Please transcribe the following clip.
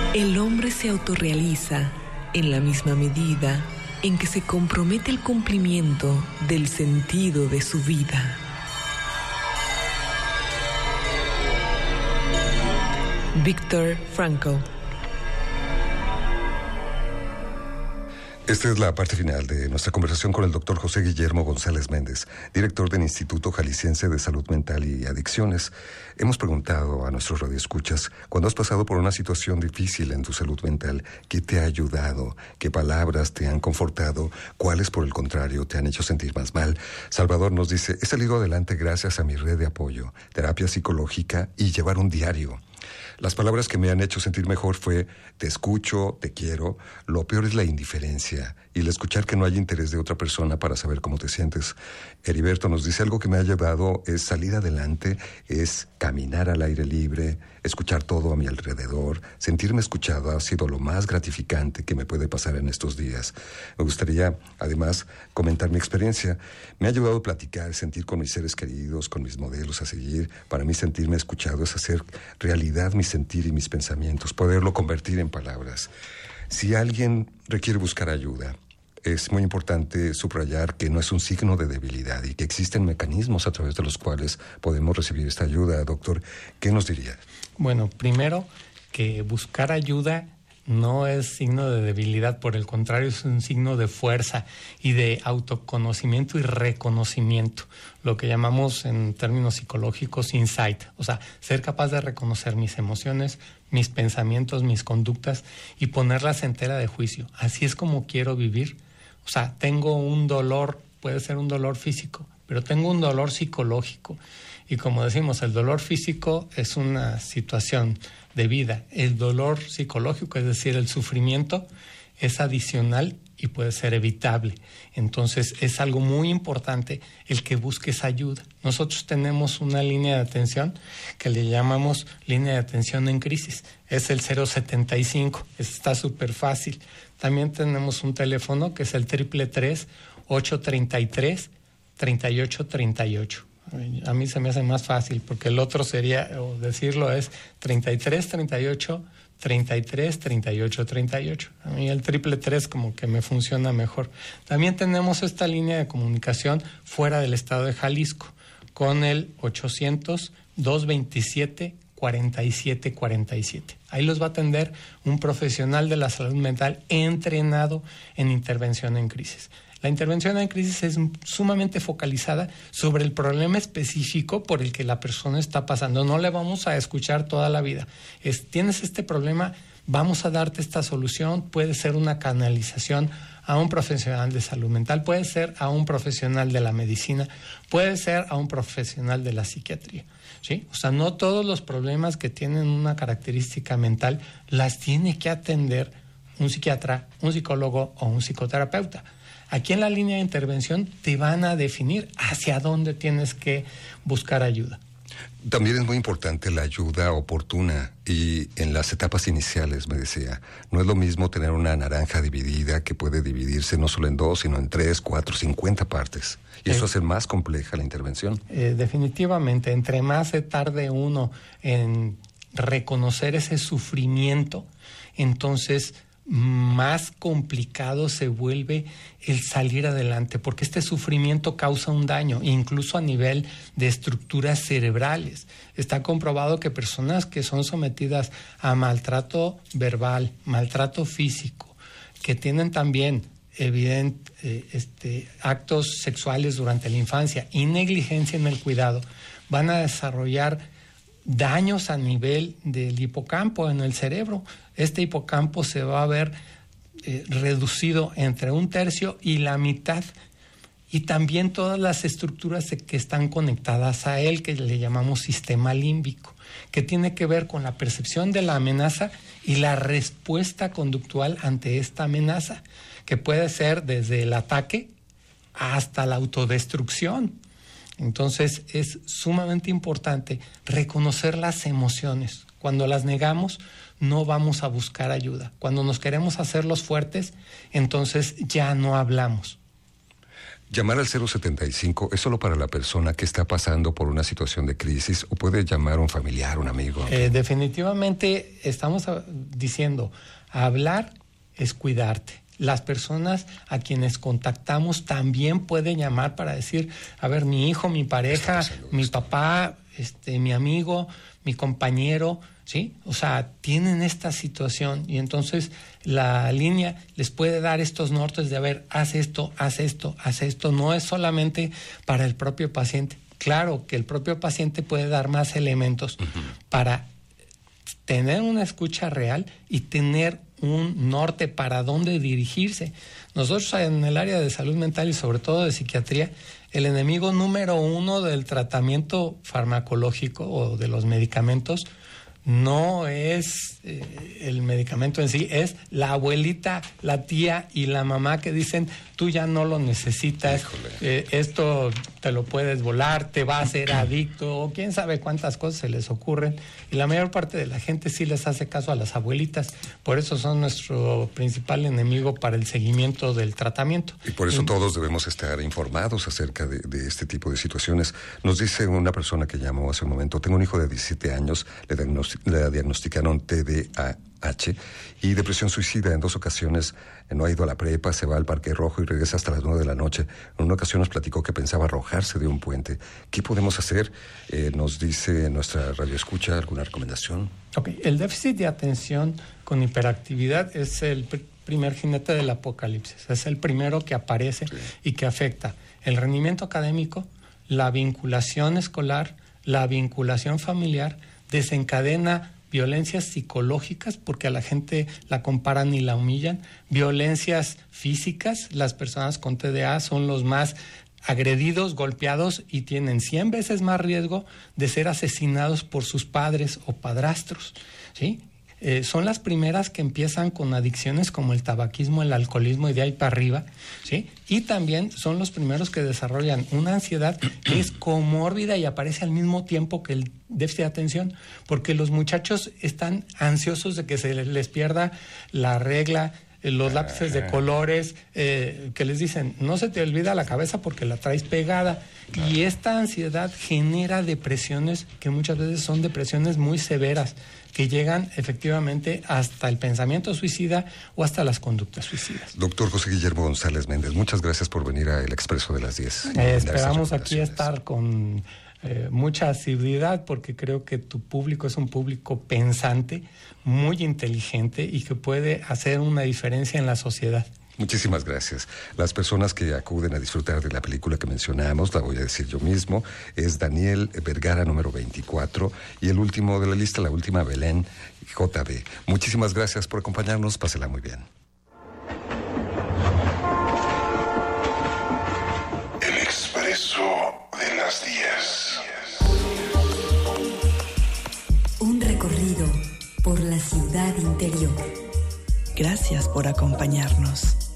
El hombre se autorrealiza en la misma medida en que se compromete el cumplimiento del sentido de su vida. Viktor Frankl. Esta es la parte final de nuestra conversación con el doctor José Guillermo González Méndez, director del Instituto Jalisciense de Salud Mental y Adicciones. Hemos preguntado a nuestros radioescuchas, cuando has pasado por una situación difícil en tu salud mental, ¿qué te ha ayudado? ¿Qué palabras te han confortado? ¿Cuáles, por el contrario, te han hecho sentir más mal? Salvador nos dice, he salido adelante gracias a mi red de apoyo, terapia psicológica y llevar un diario. Las palabras que me han hecho sentir mejor fue, te escucho, te quiero. Lo peor es la indiferencia y el escuchar que no hay interés de otra persona para saber cómo te sientes. Heriberto nos dice, algo que me ha ayudado es salir adelante, es caminar al aire libre, escuchar todo a mi alrededor. Sentirme escuchado ha sido lo más gratificante que me puede pasar en estos días. Me gustaría, además, comentar mi experiencia. Me ha ayudado a platicar, sentir con mis seres queridos, con mis modelos a seguir. Para mí sentirme escuchado es hacer realidad mi sentir y mis pensamientos, poderlo convertir en palabras. Si alguien requiere buscar ayuda, es muy importante subrayar que no es un signo de debilidad y que existen mecanismos a través de los cuales podemos recibir esta ayuda. Doctor, ¿qué nos diría? Bueno, primero, que buscar ayuda no es signo de debilidad, por el contrario, es un signo de fuerza y de autoconocimiento y reconocimiento, lo que llamamos en términos psicológicos insight, o sea, ser capaz de reconocer mis emociones, mis pensamientos, mis conductas y ponerlas en tela de juicio. Así es como quiero vivir. O sea, tengo un dolor, puede ser un dolor físico, pero tengo un dolor psicológico. Y como decimos, el dolor físico es una situación de vida. El dolor psicológico, es decir, el sufrimiento, es adicional y puede ser evitable. Entonces, es algo muy importante el que busques ayuda. Nosotros tenemos una línea de atención que le llamamos línea de atención en crisis. Es el 075. Está súper fácil. También tenemos un teléfono que es el 333-833-3838. A mí se me hace más fácil porque el otro sería, o decirlo es 33-38-33-38-38. A mí el 333 como que me funciona mejor. También tenemos esta línea de comunicación fuera del estado de Jalisco con el 800-227-4747. Ahí los va a atender un profesional de la salud mental entrenado en intervención en crisis. La intervención en crisis es sumamente focalizada sobre el problema específico por el que la persona está pasando. No le vamos a escuchar toda la vida. Tienes este problema, vamos a darte esta solución. Puede ser una canalización a un profesional de salud mental, puede ser a un profesional de la medicina, puede ser a un profesional de la psiquiatría, ¿sí? O sea, no todos los problemas que tienen una característica mental las tiene que atender un psiquiatra, un psicólogo o un psicoterapeuta. Aquí en la línea de intervención te van a definir hacia dónde tienes que buscar ayuda. También es muy importante la ayuda oportuna y en las etapas iniciales, me decía, no es lo mismo tener una naranja dividida que puede dividirse no solo en 2, sino en 3, 4, 50 partes. Y eso hace más compleja la intervención. Definitivamente, entre más se tarde uno en reconocer ese sufrimiento, entonces más complicado se vuelve el salir adelante, porque este sufrimiento causa un daño, incluso a nivel de estructuras cerebrales. Está comprobado que personas que son sometidas a maltrato verbal, maltrato físico, que tienen también actos sexuales durante la infancia y negligencia en el cuidado, van a desarrollar daños a nivel del hipocampo en el cerebro. Este hipocampo se va a ver reducido entre 1/3 y la mitad. Y también todas las estructuras que están conectadas a él, que le llamamos sistema límbico, que tiene que ver con la percepción de la amenaza y la respuesta conductual ante esta amenaza, que puede ser desde el ataque hasta la autodestrucción. Entonces es sumamente importante reconocer las emociones. Cuando las negamos, no vamos a buscar ayuda. Cuando nos queremos hacer los fuertes, entonces ya no hablamos. Llamar al 075 es solo para la persona que está pasando por una situación de crisis, o puede llamar un familiar, un amigo. Definitivamente estamos diciendo, hablar es cuidarte. Las personas a quienes contactamos también pueden llamar para decir, a ver, mi hijo, mi pareja, mi papá, mi amigo, mi compañero, ¿sí? O sea, tienen esta situación, y entonces la línea les puede dar estos nortes de, a ver, haz esto, haz esto, haz esto. No es solamente para el propio paciente. Claro que el propio paciente puede dar más elementos para tener una escucha real y tener un norte para dónde dirigirse. Nosotros en el área de salud mental y sobre todo de psiquiatría, el enemigo número 1 del tratamiento farmacológico o de los medicamentos no es el medicamento en sí, es la abuelita, la tía y la mamá que dicen, tú ya no lo necesitas, esto te lo puedes volar, te va a hacer adicto, o quién sabe cuántas cosas se les ocurren. Y la mayor parte de la gente sí les hace caso a las abuelitas, por eso son nuestro principal enemigo para el seguimiento del tratamiento. Y por eso todos debemos estar informados acerca de este tipo de situaciones. Nos dice una persona que llamó hace un momento, tengo un hijo de 17 años, le diagnosticaron TDAH y depresión suicida. En 2 ocasiones no ha ido a la prepa, se va al Parque Rojo y regresa hasta las 9 de la noche. En una ocasión nos platicó que pensaba arrojarse de un puente. ¿Qué podemos hacer? Nos dice nuestra radioescucha, ¿alguna recomendación? Ok, el déficit de atención con hiperactividad es el primer jinete del apocalipsis. Es el primero que aparece y que afecta el rendimiento académico, la vinculación escolar, la vinculación familiar, desencadena violencias psicológicas porque a la gente la comparan y la humillan, violencias físicas. Las personas con TDA son los más agredidos, golpeados y tienen 100 veces más riesgo de ser asesinados por sus padres o padrastros, ¿sí? Son las primeras que empiezan con adicciones como el tabaquismo, el alcoholismo y de ahí para arriba, ¿sí? Y también son los primeros que desarrollan una ansiedad que es comórbida y aparece al mismo tiempo que el déficit de atención, porque los muchachos están ansiosos de que se les pierda la regla, los lápices de colores, que les dicen, no se te olvida la cabeza porque la traes pegada. Y esta ansiedad genera depresiones que muchas veces son depresiones muy severas, que llegan efectivamente hasta el pensamiento suicida o hasta las conductas suicidas. Doctor José Guillermo González Méndez, muchas gracias por venir a El Expreso de las 10. Esperamos aquí estar con mucha asiduidad, porque creo que tu público es un público pensante, muy inteligente y que puede hacer una diferencia en la sociedad. Muchísimas gracias. Las personas que acuden a disfrutar de la película que mencionamos, la voy a decir yo mismo, es Daniel Vergara, número 24, y el último de la lista, la última, Belén JB. Muchísimas gracias por acompañarnos, pásela muy bien. El Expreso de las 10. Un recorrido por la ciudad interior. Gracias por acompañarnos.